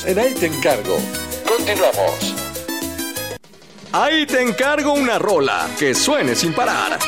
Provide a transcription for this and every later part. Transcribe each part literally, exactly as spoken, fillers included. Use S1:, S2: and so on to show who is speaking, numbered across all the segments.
S1: en Ahí Te Encargo. Continuamos.
S2: Ahí te encargo una rola que suene sin parar.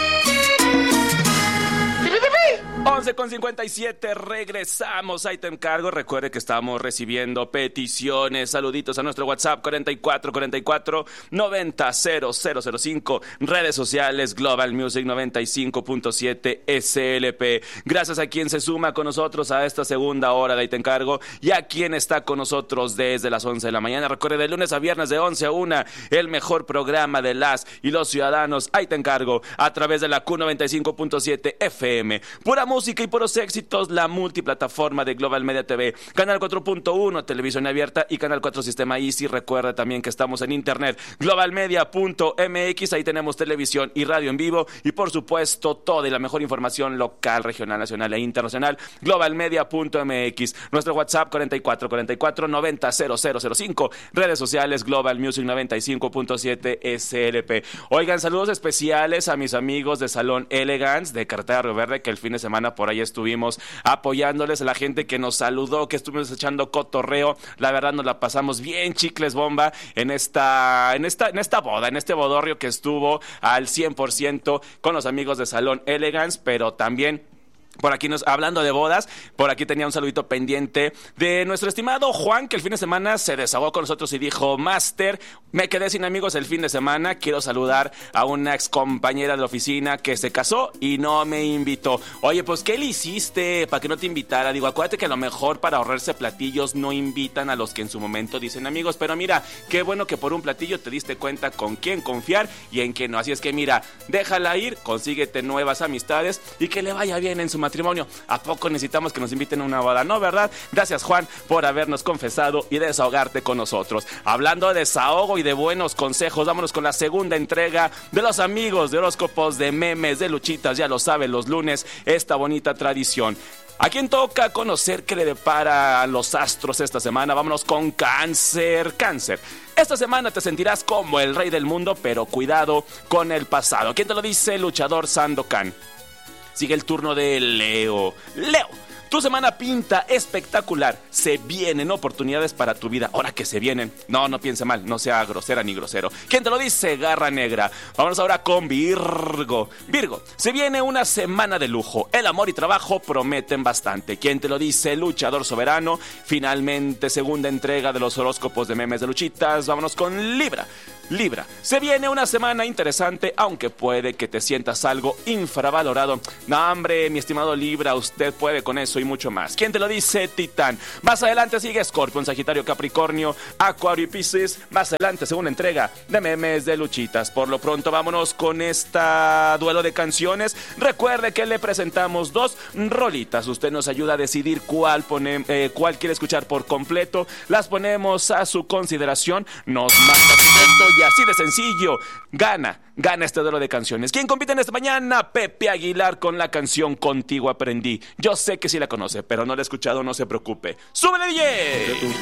S3: once con cincuenta y siete, regresamos. Ahí te encargo. Recuerde que estamos recibiendo peticiones, saluditos a nuestro WhatsApp cuarenta y cuatro cuarenta y cuatro noventa cero cero cero cinco, redes sociales Global Music noventa y cinco punto siete S L P. Gracias a quien se suma con nosotros a esta segunda hora de Ahí te encargo y a quien está con nosotros desde las once de la mañana. Recuerde, de lunes a viernes de once a una, el mejor programa de las y los ciudadanos. Ahí te encargo a través de la Q noventa y cinco punto siete F M. Pura música y puros éxitos, la multiplataforma de Global Media T V, Canal cuatro punto uno, televisión abierta y Canal cuatro Sistema Easy. Recuerda también que estamos en internet, global media punto m x, ahí tenemos televisión y radio en vivo y por supuesto toda y la mejor información local, regional, nacional e internacional, global media punto m x. Nuestro WhatsApp cuarenta y cuatro cuarenta y cuatro noventa cero cero cero cinco, redes sociales Global Music noventa y cinco punto siete S L P. Oigan, saludos especiales a mis amigos de Salón Elegance de Carretera Río Verde, que el fin de semana por ahí estuvimos apoyándoles, a la gente que nos saludó, que estuvimos echando cotorreo. La verdad nos la pasamos bien chicles bomba en esta en esta en esta boda, en este bodorrio que estuvo al cien por ciento con los amigos de Salón Elegance, pero también por aquí nos, hablando de bodas, por aquí tenía un saludito pendiente de nuestro estimado Juan, que el fin de semana se desahogó con nosotros y dijo: Master, me quedé sin amigos el fin de semana, quiero saludar a una ex compañera de la oficina que se casó y no me invitó. Oye, pues ¿qué le hiciste para que no te invitara? Digo, acuérdate que a lo mejor para ahorrarse platillos no invitan a los que en su momento dicen amigos, pero mira, qué bueno que por un platillo te diste cuenta con quién confiar y en quién no. Así es que mira, déjala ir, consíguete nuevas amistades y que le vaya bien en su matrimonio. ¿A poco necesitamos que nos inviten a una boda? No, ¿verdad? Gracias, Juan, por habernos confesado y desahogarte con nosotros. Hablando de desahogo y de buenos consejos, vámonos con la segunda entrega de los amigos de horóscopos, de memes, de luchitas. Ya lo saben, los lunes, esta bonita tradición. ¿A quién toca conocer qué le depara a los astros esta semana? Vámonos con Cáncer. Cáncer, esta semana te sentirás como el rey del mundo, pero cuidado con el pasado. ¿Quién te lo dice? Luchador Sandokan. Sigue el turno de Leo. Leo, tu semana pinta espectacular. Se vienen oportunidades para tu vida. Ahora que se vienen. No, no piense mal. No sea grosera ni grosero. ¿Quién te lo dice? Garra Negra. Vámonos ahora con Virgo. Virgo, se viene una semana de lujo. El amor y trabajo prometen bastante. ¿Quién te lo dice? Luchador Soberano. Finalmente, segunda entrega de los horóscopos de memes de luchitas. Vámonos con Libra. Libra, se viene una semana interesante, aunque puede que te sientas algo infravalorado. No, hombre, mi estimado Libra, usted puede con eso y mucho más. ¿Quién te lo dice? Titán. Más adelante sigue Escorpión, Sagitario, Capricornio, Acuario y Piscis. Más adelante, segunda entrega de memes de luchitas. Por lo pronto, vámonos con esta duelo de canciones. Recuerde que le presentamos dos rolitas. Usted nos ayuda a decidir cuál, pone, eh, cuál quiere escuchar por completo. Las ponemos a su consideración. Nos manda directo. Y así de sencillo, gana, gana este duelo de canciones. ¿Quién compite en esta mañana? Pepe Aguilar con la canción Contigo Aprendí. Yo sé que sí la conoce, pero no la ha escuchado, no se preocupe. ¡Súbele, D J!